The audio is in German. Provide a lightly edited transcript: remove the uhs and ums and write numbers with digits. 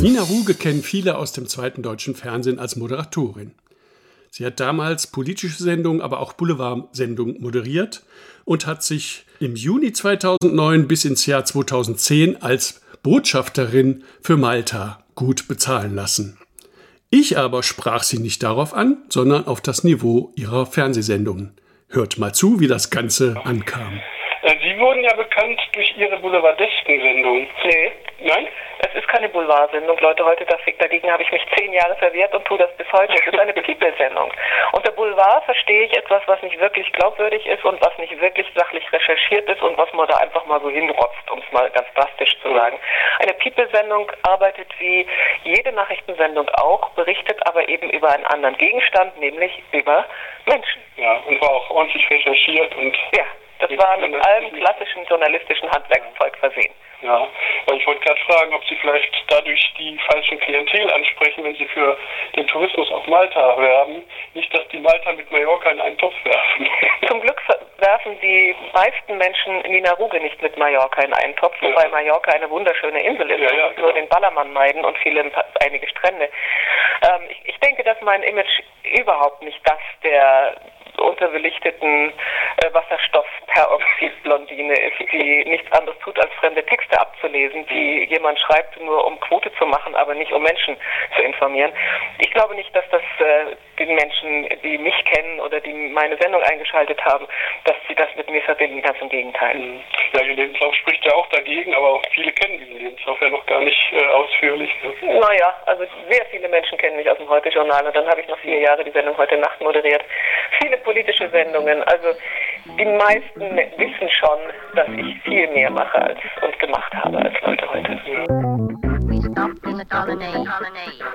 Nina Ruge kennen viele aus dem zweiten deutschen Fernsehen als Moderatorin. Sie hat damals politische Sendungen, aber auch Boulevard-Sendungen moderiert und hat sich im Juni 2009 bis ins Jahr 2010 als Botschafterin für Malta gut bezahlen lassen. Ich aber sprach sie nicht darauf an, sondern auf das Niveau ihrer Fernsehsendungen. Hört mal zu, wie das Ganze ankam. Sie wurden ja bekannt durch Ihre Boulevardesken-Sendung. Nee. Nein? Es ist keine Boulevard-Sendung, Leute. Dagegen habe ich mich 10 Jahre verwehrt und tue das bis heute. Es ist eine People-Sendung. Unter Boulevard verstehe ich etwas, was nicht wirklich glaubwürdig ist und was nicht wirklich sachlich recherchiert ist und was man da einfach mal so hinrotzt, um es mal ganz drastisch zu sagen. Eine People-Sendung arbeitet wie jede Nachrichtensendung auch, berichtet aber eben über einen anderen Gegenstand, nämlich über Menschen. Ja, und war auch ordentlich recherchiert und... Ja. Das war mit allem klassischen journalistischen Handwerkszeug versehen. Ja, weil ich wollte gerade fragen, ob Sie vielleicht dadurch die falschen Klientel ansprechen, wenn Sie für den Tourismus auf Malta werben. Nicht, dass die Malta mit Mallorca in einen Topf werfen. Zum Glück werfen die meisten Menschen Nina Ruge nicht mit Mallorca in einen Topf, wobei Mallorca eine wunderschöne Insel ist und nur den Ballermann meiden und einige Strände. Ich denke, dass mein Image überhaupt nicht das der unterbelichteten Wasserstoffperoxid-Blondine ist, die nichts anderes tut, als fremde Texte abzulesen, die jemand schreibt, nur um Quote zu machen, aber nicht um Menschen zu informieren. Ich glaube nicht, dass das den Menschen, die mich kennen oder die meine Sendung eingeschaltet haben, dass sie das mit mir verbinden, ganz im Gegenteil. Ja, Ihr Lebenslauf spricht ja auch dagegen, aber auch viele kennen diesen Lebenslauf ja noch gar nicht ausführlich. Naja, also sehr viele Menschen kennen mich aus dem Heute-Journal und dann habe ich noch 4 Jahre die Sendung Heute Nacht moderiert. Viele politische Sendungen, also die meisten wissen schon, dass ich viel mehr mache und gemacht habe als Leute heute.